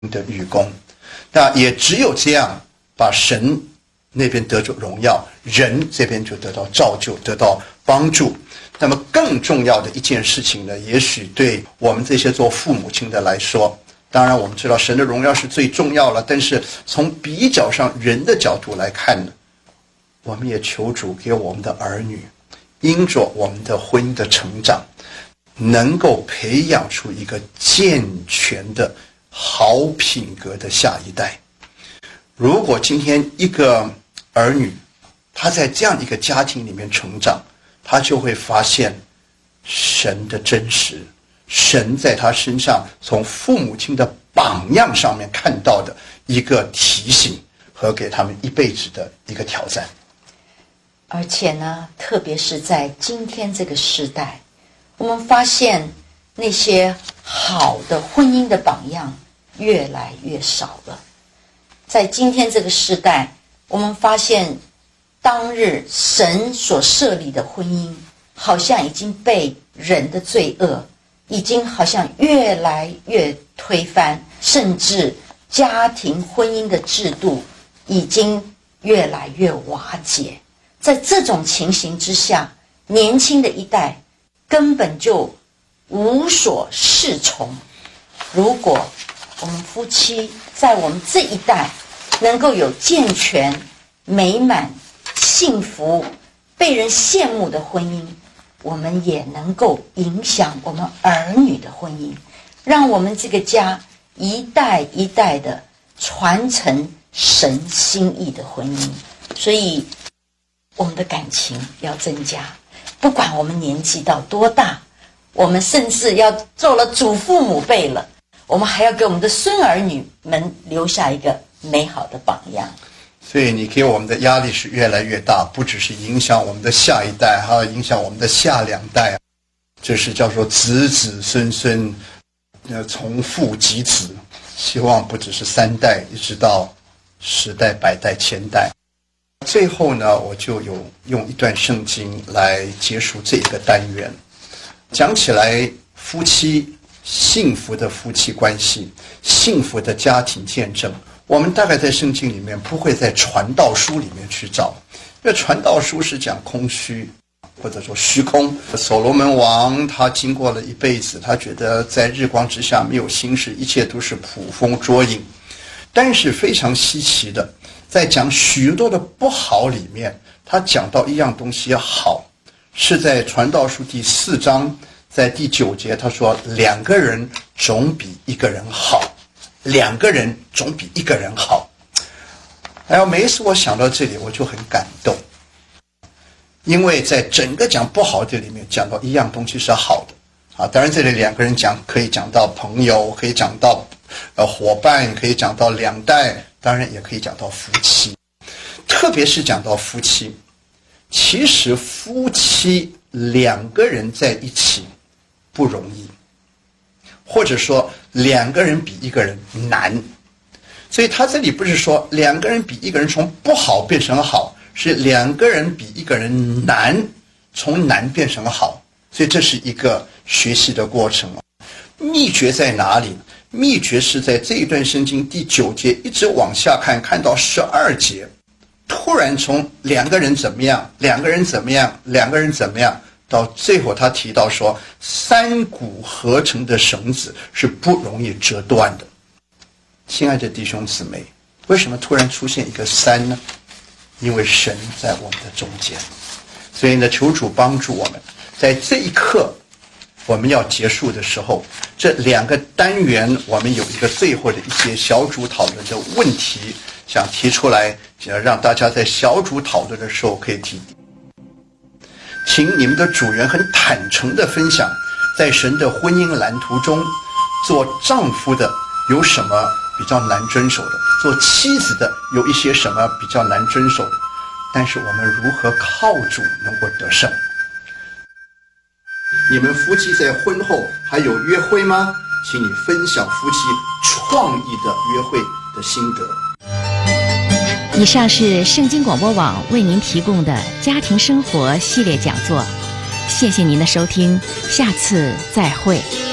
的愚公。那也只有这样，把神那边得着荣耀，人这边就得到造就，得到帮助。那么更重要的一件事情呢，也许对我们这些做父母亲的来说，当然我们知道神的荣耀是最重要了，但是从比较上人的角度来看呢，我们也求主给我们的儿女，因着我们的婚姻的成长，能够培养出一个健全的好品格的下一代。如果今天一个儿女他在这样一个家庭里面成长，他就会发现神的真实，神在他身上从父母亲的榜样上面看到的一个提醒和给他们一辈子的一个挑战。 而且呢，特别是在今天这个时代，我们发现那些好的婚姻的榜样越来越少了。在今天这个时代，我们发现当日神所设立的婚姻好像已经被人的罪恶已经好像越来越推翻，甚至家庭婚姻的制度已经越来越瓦解。在这种情形之下，年轻的一代根本就无所适从。如果我们夫妻在我们这一代能够有健全、美满、幸福、被人羡慕的婚姻，我们也能够影响我们儿女的婚姻，让我们这个家一代一代的传承神心意的婚姻。所以我们的感情要增加，不管我们年纪到多大，我们甚至要做了祖父母辈了，我们还要给我们的孙儿女们留下一个美好的榜样。 所以你给我们的压力是越来越大，不只是影响我们的下一代，还要影响我们的下两代，这是叫做子子孙孙从父及子，希望不只是3代，一直到10代、100代、1000代。最后呢，我就用一段圣经来结束这一个单元。讲起来，夫妻幸福的夫妻关系，幸福的家庭见证，我们大概在圣经里面不会在传道书里面去找，因为传道书是讲空虚或者说虚空。所罗门王他经过了一辈子，他觉得在日光之下没有心事，一切都是捕风捉影。但是非常稀奇的，在讲许多的不好里面，他讲到一样东西好，是在传道书第4章，在第9节，他说2个人总比1个人好，2个人总比1个人好。哎呀，每一次我想到这里，我就很感动，因为在整个讲不好的里面，讲到一样东西是好的啊。当然这里2个人讲，可以讲到朋友，可以讲到伙伴，可以讲到2代，当然也可以讲到夫妻。特别是讲到夫妻，其实夫妻2个人在一起不容易，或者说2个人比1个人难。所以他这里不是说2个人比1个人从不好变成好，是2个人比1个人难，从难变成好。所以这是一个学习的过程。秘诀在哪里？秘诀是在这一段圣经第9节一直往下看，看到12节，突然从2个人怎么样，2个人怎么样，2个人怎么样，到最后他提到说3股合成的绳子是不容易折断的。亲爱的弟兄姊妹，为什么突然出现一个3呢？因为神在我们的中间。所以呢，求主帮助我们，在这一刻我们要结束的时候，这2个单元我们有一个最后的一些小组讨论的问题想提出来，想让大家在小组讨论的时候可以提。请你们的组员很坦诚的分享，在神的婚姻蓝图中，做丈夫的有什么比较难遵守的，做妻子的有一些什么比较难遵守的，但是我们如何靠主能够得胜？你们夫妻在婚后还有约会吗？请你分享夫妻创意的约会的心得。 以上是圣经广播网为您提供的家庭生活系列讲座，谢谢您的收听，下次再会。